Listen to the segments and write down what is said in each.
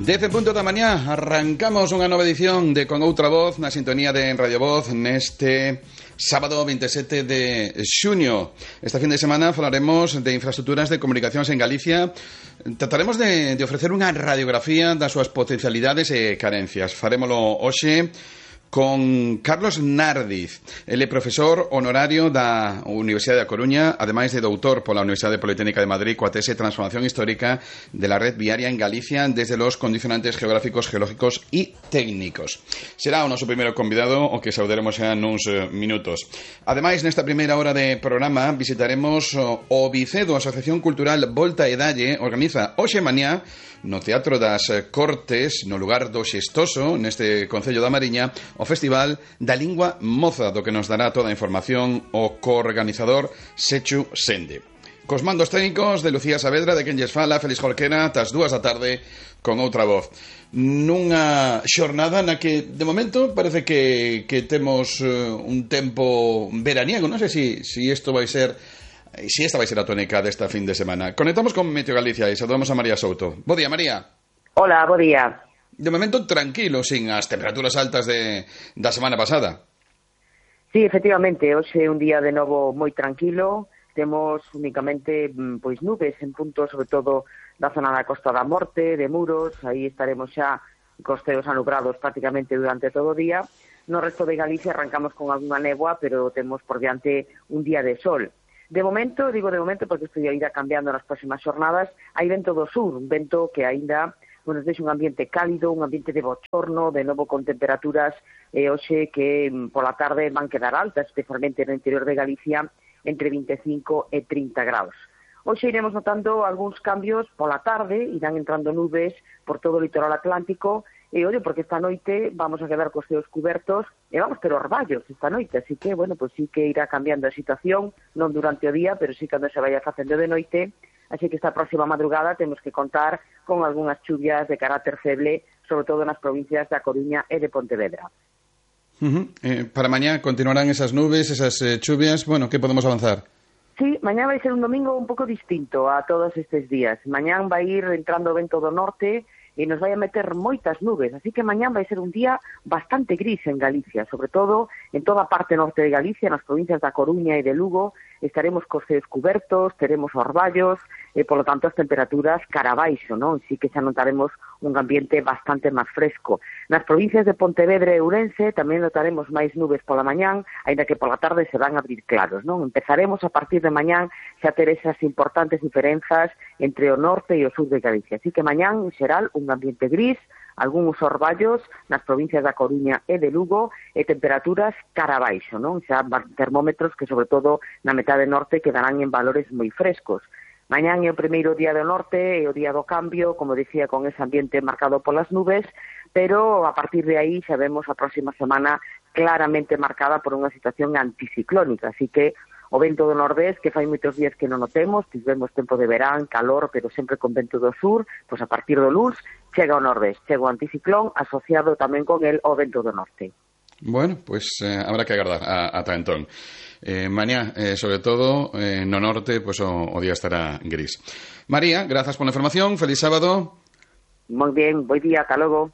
10:00 da mañá, arrancamos unha nova edición de Con Outra Voz na sintonía de Radio Voz neste sábado 27 de xuño. Esta fin de semana falaremos de infraestructuras de comunicacións en Galicia. Trataremos de ofrecer unha radiografía das súas potencialidades e carencias. Farémolo hoxe con Carlos Nardiz. Ele é profesor honorario da Universidade da Coruña, ademais de doutor pola Universidade Politécnica de Madrid, coa tese Transformación Histórica de la Red Viaria en Galicia desde los condicionantes geográficos, geológicos y técnicos. Será o noso primeiro convidado, o que saudaremos xa nuns minutos. Ademais, nesta primeira hora de programa, visitaremos o Vicedo, a Asociación Cultural Volta e Dalle, organiza hoxe mañá no Teatro das Cortes, no lugar do Xestoso, neste Concello da Mariña, o Festival da Lingua Moza, do que nos dará toda a información o coorganizador Sechu Sende. Cos mandos técnicos de Lucía Saavedra, de quen lles fala, Félix Jorquera, tas 2 da tarde, con outra voz. Nunha xornada na que, de momento, parece que temos un tempo veraniego. Non sei se isto vai ser... Si esta vai ser a tónica desta fin de semana. Conectamos con Meteo Galicia e saludamos a María Souto. Bo día, María. Hola, bo día. De momento tranquilo, sin as temperaturas altas da semana pasada. Sí, efectivamente, hoxe é un día de novo moi tranquilo. Temos únicamente pois nubes en puntos, sobre todo da zona da Costa da Morte, de Muros. Aí estaremos xa costeos anubrados prácticamente durante todo o día. No resto de Galicia arrancamos con algunha néboa, pero temos por diante un día de sol. De momento, digo de momento porque isto irá cambiando nas próximas xornadas, hai vento do sur, un vento que aínda nos deixa un ambiente cálido, un ambiente de bochorno, de novo con temperaturas hoxe que pola tarde van quedar altas, especialmente no interior de Galicia, entre 25 e 30 graus. Hoxe iremos notando algúns cambios pola tarde, irán entrando nubes por todo o litoral atlántico, e ollo, porque esta noite vamos a quedar cos ceos cubertos e vamos ter orballos esta noite, así que, bueno, pues sí que irá cambiando a situación, non durante o día, pero sí cando se vaya facendo de noite, así que esta próxima madrugada temos que contar con algunhas chuvias de carácter feble, sobre todo nas provincias da Coruña e de Pontevedra. Para mañá continuarán esas nubes, esas chuvias, bueno, que podemos avanzar? Sí, mañá vai ser un domingo un pouco distinto a todos estes días. Mañán vai ir entrando o vento do norte e nos vai a meter moitas nubes, así que mañán vai ser un día bastante gris en Galicia, sobre todo en toda a parte norte de Galicia, nas provincias da Coruña e de Lugo, estaremos cos ceos cubertos, teremos orballos, e polo tanto as temperaturas cara abaixo, non? Sí que xa notaremos un ambiente bastante máis fresco. Nas provincias de Pontevedra e Ourense tamén notaremos máis nubes pola mañán, aínda que pola tarde se van a abrir claros, non? Empezaremos a partir de mañán xa ter esas importantes diferenzas entre o norte e o sur de Galicia. Así que mañán, en xeral, un ambiente gris, algúns orballos nas provincias da Coruña e de Lugo e temperaturas cara abaixo, non? Xa termómetros que, sobre todo, na metade norte quedarán en valores moi frescos. Mañán é o primeiro día do norte, é o día do cambio, como dicía, con ese ambiente marcado polas nubes, pero a partir de aí xa vemos a próxima semana claramente marcada por unha situación anticiclónica, así que o vento do nordés, que fai moitos días que non o temos, tivemos tempo de verán, calor, pero sempre con vento do sur, pois a partir do luns chega o nordés, chega o anticiclón asociado tamén con el o vento do norte. Bueno, pues habrá que agardar ata entón. Mañá, sobre todo, no norte, pues o día estará gris. María, grazas pola información, feliz sábado. Moi bien, bo día, ata logo.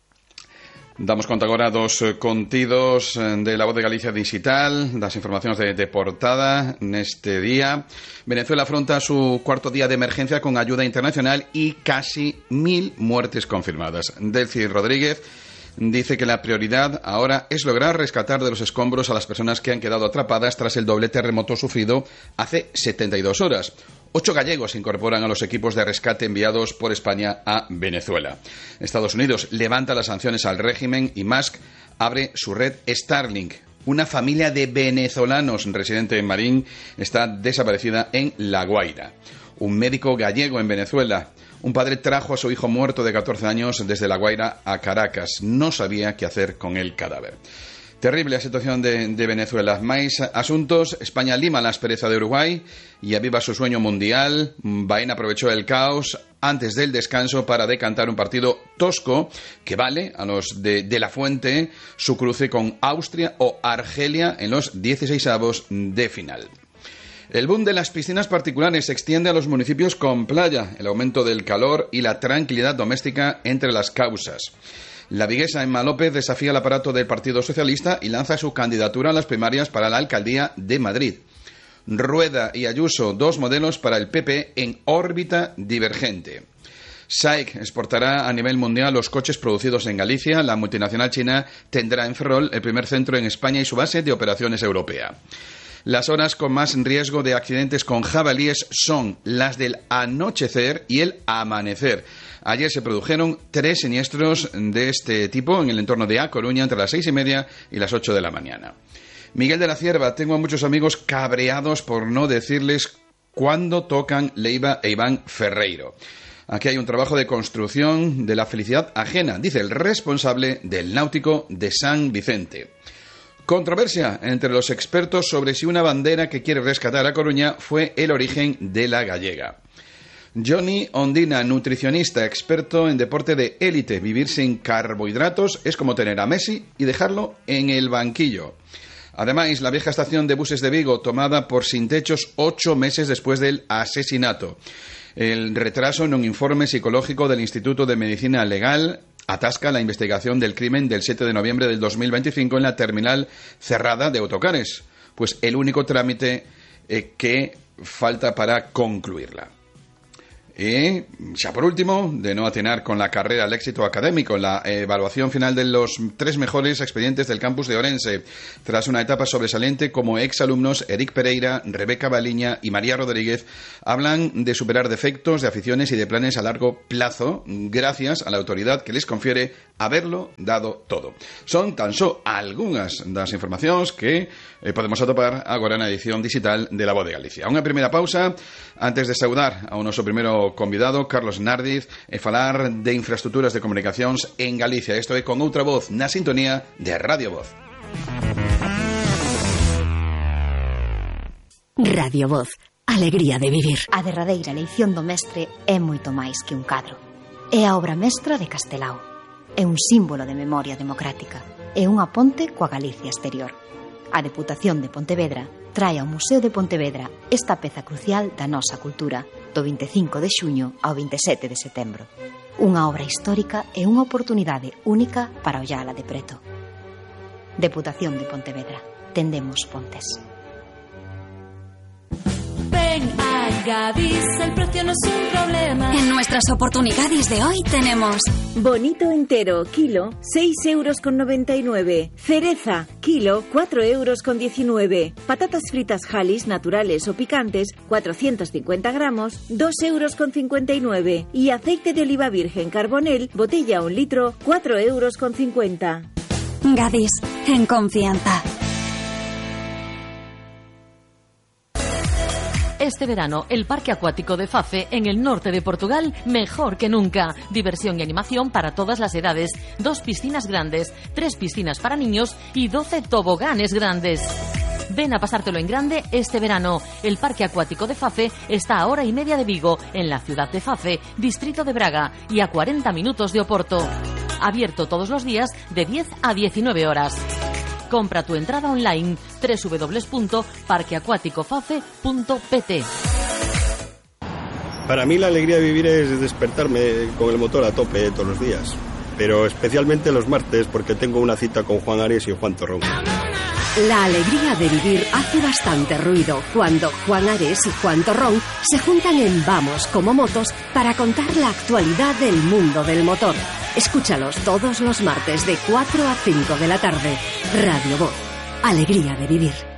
Damos conta agora dos contidos de La Voz de Galicia Digital, das informacións de portada neste día. Venezuela afronta su cuarto día de emergencia con ayuda internacional y casi 1.000 muertes confirmadas. Delcy Rodríguez dice que la prioridad ahora es lograr rescatar de los escombros a las personas que han quedado atrapadas tras el doble terremoto sufrido hace 72 horas. 8 gallegos se incorporan a los equipos de rescate enviados por España a Venezuela. Estados Unidos levanta las sanciones al régimen y Musk abre su red Starlink. Una familia de venezolanos residente en Marín está desaparecida en La Guaira. Un médico gallego en Venezuela. Un padre trajo a su hijo muerto de 14 años desde La Guaira a Caracas. No sabía qué hacer con el cadáver. Terrible a situación de Venezuela. Máis asuntos. España lima la aspereza de Uruguay y aviva su sueño mundial. Baena aprovechó el caos antes del descanso para decantar un partido tosco que vale a los de La Fuente su cruce con Austria o Argelia en los 16avos de final. El boom de las piscinas particulares se extiende a los municipios con playa, el aumento del calor y la tranquilidad doméstica entre las causas. La viguesa Emma López desafía el aparato del Partido Socialista y lanza su candidatura a las primarias para la alcaldía de Madrid. Rueda y Ayuso, 2 modelos para el PP en órbita divergente. SAIC exportará a nivel mundial los coches producidos en Galicia. La multinacional china tendrá en Ferrol el primer centro en España y su base de operaciones europea. Las horas con más riesgo de accidentes con jabalíes son las del anochecer y el amanecer. Ayer se produjeron 3 siniestros de este tipo en el entorno de A Coruña entre las 6:30 y las 8 de la mañana. Miguel de la Cierva, tengo a muchos amigos cabreados por no decirles cuándo tocan Leiva e Iván Ferreiro. Aquí hay un trabajo de construcción de la felicidad ajena, dice el responsable del Náutico de San Vicente. Controversia entre los expertos sobre si una bandera que quiere rescatar a Coruña fue el origen de la gallega. Johnny Ondina, nutricionista experto en deporte de élite. Vivir sin carbohidratos es como tener a Messi y dejarlo en el banquillo. Además, la vieja estación de buses de Vigo tomada por sin techos 8 meses después del asesinato. El retraso en un informe psicológico del Instituto de Medicina Legal atasca la investigación del crimen del 7 de noviembre del 2025 en la terminal cerrada de autocares. Pues el único trámite que falta para concluirla. Y ya por último, de no atinar con la carrera al éxito académico, la evaluación final de los 3 mejores expedientes del campus de Orense, tras una etapa sobresaliente como exalumnos Eric Pereira, Rebeca Baliña y María Rodríguez, hablan de superar defectos, de aficiones y de planes a largo plazo, gracias a la autoridad que les confiere haberlo dado todo. Son tan só algunhas das informacións que podemos atopar agora na edición digital de La Voz de Galicia. Unha primeira pausa antes de saudar ao noso primeiro convidado, Carlos Nardiz, e falar de infraestructuras de comunicacións en Galicia. Isto é Con Outra Voz, na sintonía de Radio Voz. Radio Voz, alegría de vivir. A derradeira eleición do mestre é moito máis que un cadro. É a obra mestra de Castelao. É un símbolo de memoria democrática. É unha ponte coa Galicia exterior. A Deputación de Pontevedra trae ao Museo de Pontevedra esta peza crucial da nosa cultura do 25 de xuño ao 27 de setembro. Unha obra histórica e unha oportunidade única para ollala de preto. Deputación de Pontevedra. Tendemos pontes. Ven a Gadis, el precio no es un problema. En nuestras oportunidades de hoy tenemos bonito entero, kilo, 6,99 €. Cereza, kilo, 4,19 €. Patatas fritas Halis, naturales o picantes, 450 gramos, 2,59 €. Y aceite de oliva virgen Carbonel, botella 1 litro, 4,50 €. Gadis, en confianza. Este verano, el Parque Acuático de Fafe, en el norte de Portugal, mejor que nunca. Diversión y animación para todas las edades. 2 piscinas grandes, 3 piscinas para niños y 12 toboganes grandes. Ven a pasártelo en grande este verano. El Parque Acuático de Fafe está a 1:30 de Vigo, en la ciudad de Fafe, distrito de Braga, y a 40 minutos de Oporto. Abierto todos los días de 10 a 19 horas. Compra tu entrada online www.parqueacuaticofafe.pt. Para mí la alegría de vivir es despertarme con el motor a tope todos los días, pero especialmente los martes porque tengo una cita con Juan Ares y Juan Torrón. La alegría de vivir hace bastante ruido cuando Juan Ares y Juan Torrón se juntan en Vamos como Motos para contar la actualidad del mundo del motor. Escúchalos todos los martes de 4 a 5 de la tarde. Radio Voz, alegría de vivir.